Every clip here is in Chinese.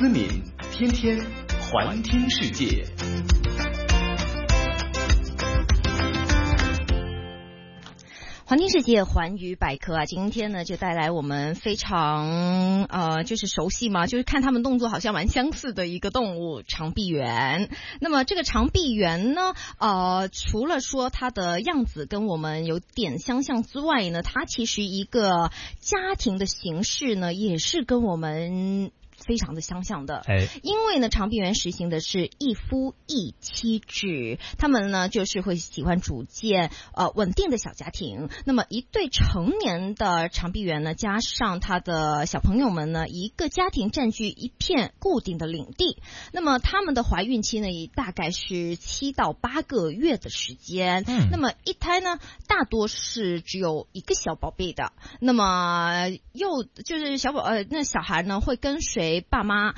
思敏天天环听世界。 环听世界环宇百科啊，今天呢就带来我们非常就是熟悉嘛，就是看他们动作好像蛮相似的一个动物——长臂猿。那么这个长臂猿呢，除了说它的样子跟我们有点相像之外呢，它其实一个家庭的形式呢，也是跟我们非常的相像的，因为呢，长臂猿实行的是一夫一妻制，他们呢就是会喜欢组建稳定的小家庭。那么一对成年的长臂猿呢，加上他的小朋友们呢，一个家庭占据一片固定的领地。那么他们的怀孕期呢，也大概是7到8个月的时间。那么一胎呢，大多是只有一个小宝贝的。那么就是那小孩呢会跟随爸妈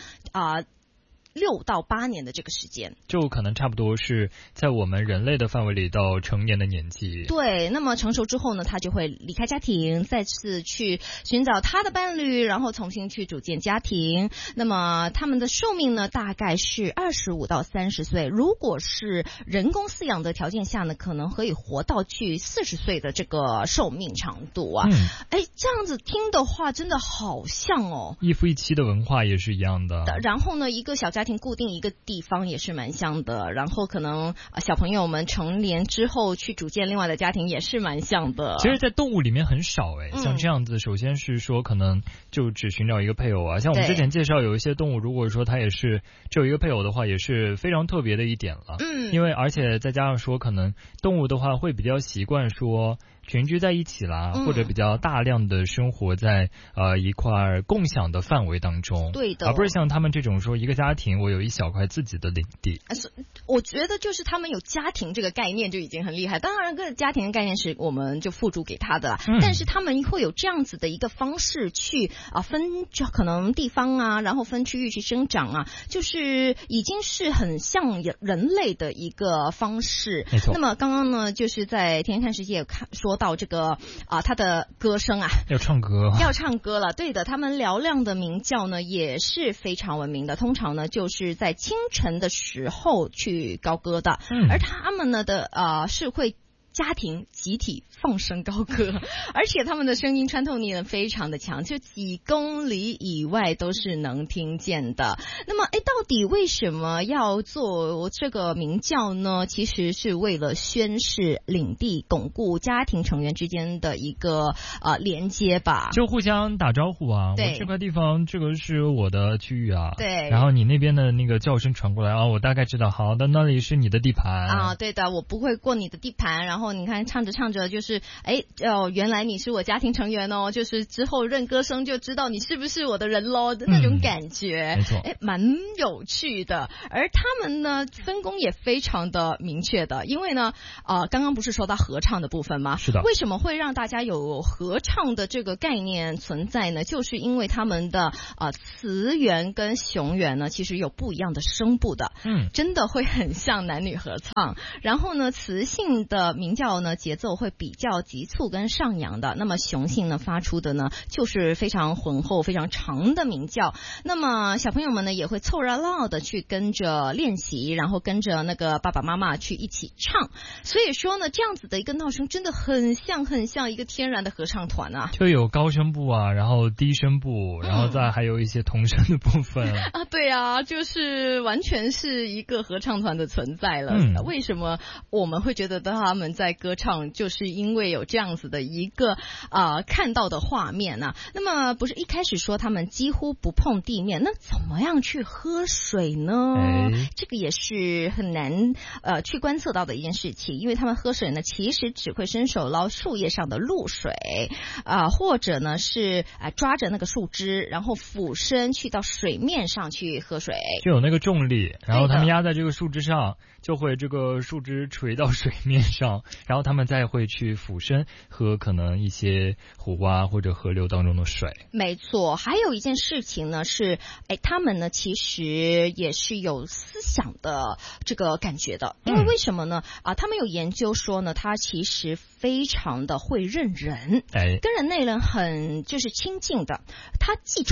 6到8年的这个时间， 就可能差不多是在我们人类的范围里到成年的年纪。 对，那么成熟之后呢，他就会离开家庭，再次去寻找他的伴侣，然后重新去组建家庭。那么他们的寿命呢，大概是25到30岁。如果是人工饲养的条件下呢，可能可以活到去40岁的这个寿命长度啊。这样子听的话，真的好像哦， 一夫一妻的文化也是一样的。 然后呢，一个小家庭固定一个地方也是蛮像的，然后可能小朋友们成年之后去组建另外的家庭也是蛮像的。 其实在动物里面很少像这样子，首先是说可能就只寻找一个配偶啊，像我们之前介绍有一些动物，如果说它也是只有一个配偶的话，也是非常特别的一点了。因为而且再加上说可能动物的话会比较习惯说群居在一起啦，或者比较大量的生活在一块共享的范围当中， 对的， 而不是像他们这种说一个家庭我有一小块自己的领地。 我觉得就是他们有家庭这个概念就已经很厉害，当然个家庭的概念是我们就付诸给他的，但是他们会有这样子的一个方式去分就可能地方啊，然后分区域去生长啊，就是已经是很像人类的一个方式。 没错。 那么刚刚呢，就是在天天看世界有说到这个他的歌声啊， 要唱歌了。对的，他们嘹亮的鸣叫呢也是非常闻名的，通常呢就是在清晨的时候去高歌的，而他们呢是会家庭集体放声高歌，而且他们的声音穿透力呢非常的强，就几公里以外都是能听见的。那么到底为什么要做这个鸣叫呢？其实是为了宣示领地，巩固家庭成员之间的一个连接吧， 就互相打招呼啊。我这块地方这个是我的区域啊， 对， 然后你那边的那个叫声传过来啊，我大概知道，好的，那里是你的地盘啊。对的，我不会过你的地盘，然后你看唱着唱着就是原来你是我家庭成员哦，就是之后认歌声就知道你是不是我的人咯的那种感觉。 没错， 蛮有趣的。而他们呢分工也非常的明确的，因为呢刚刚不是说到合唱的部分吗？ 是的。 为什么会让大家有合唱的这个概念存在呢？就是因为他们的雌猿跟雄猿呢其实有不一样的声部的，真的会很像男女合唱。然后呢雌性的鸣叫呢节奏会比较急促跟上扬的，那么雄性呢发出的呢就是非常浑厚非常长的鸣叫。那么小朋友们呢也会凑热闹的去跟着练习，然后跟着那个爸爸妈妈去一起唱。所以说呢这样子的一个闹声真的很像一个天然的合唱团啊， 就有高声部啊，然后低声部，然后再还有一些童声的部分啊。对啊，就是完全是一个合唱团的存在了。为什么我们会觉得他们在歌唱，就是因为有这样子的一个看到的画面啊。那么不是一开始说他们几乎不碰地面，那怎么样去喝水呢？这个也是很难去观测到的一件事情，因为他们喝水呢其实只会伸手捞树叶上的露水或者呢是抓着那个树枝，然后俯身去到水面上去喝水， 就有那个重力，然后他们压在这个树枝上，就会这个树枝垂到水面上，然后他们再会去俯身喝可能一些湖啊或者河流当中的水。 没错，还有一件事情呢是他们呢其实也是有思想的这个感觉的，因为为什么呢他们有研究说呢他其实非常的会认人，跟人类人很就是亲近的，他记仇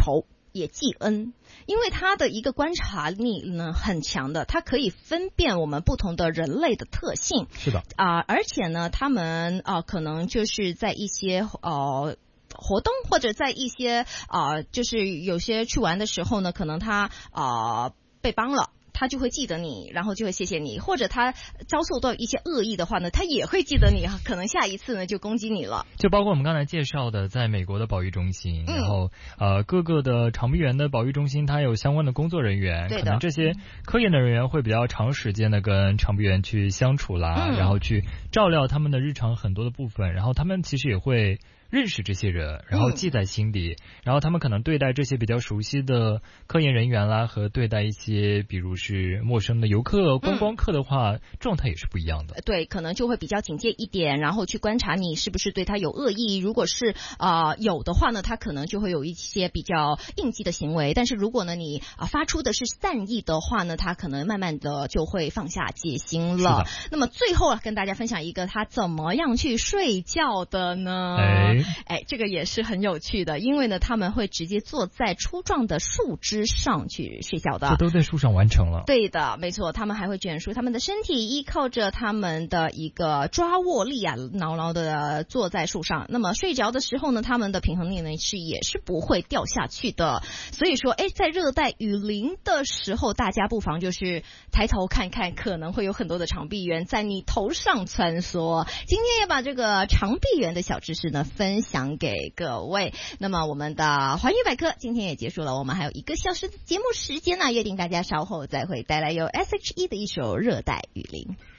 也记恩，因为它的一个观察力呢很强的，它可以分辨我们不同的人类的特性。 是的而且呢，他们可能就是在一些活动或者在一些就是有些去玩的时候呢，可能他被帮了。他就会记得你，然后就会谢谢你，或者他遭受到一些恶意的话呢，他也会记得你，可能下一次呢就攻击你了。 就包括我们刚才介绍的，在美国的保育中心，然后各个的长臂猿的保育中心，它有相关的工作人员，可能这些科研的人员会比较长时间的跟长臂猿去相处啦，然后去照料他们的日常很多的部分，然后他们其实也会认识这些人，然后记在心里，然后他们可能对待这些比较熟悉的科研人员啦，和对待一些比如是陌生的游客、观光客的话，状态也是不一样的。 对，可能就会比较警戒一点，然后去观察你是不是对他有恶意。如果是有的话呢，他可能就会有一些比较应激的行为。但是如果呢你发出的是善意的话呢，他可能慢慢的就会放下戒心了。那么最后跟大家分享一个他怎么样去睡觉的呢？这个也是很有趣的，因为呢他们会直接坐在粗壮的树枝上去睡觉的。 这都在树上完成了。 对的，没错，他们还会卷舒他们的身体，依靠着他们的一个抓握力牢牢的坐在树上。那么睡着的时候呢，他们的平衡力呢也是不会掉下去的。所以说在热带雨林的时候，大家不妨就是抬头看看，可能会有很多的长臂猿在你头上穿梭。今天也把这个长臂猿的小知识呢分享给各位。那么我们的环宇百科今天也结束了，我们还有1个小时的节目时间呢，约定大家稍后再会带来由 SHE 的一首《热带雨林》。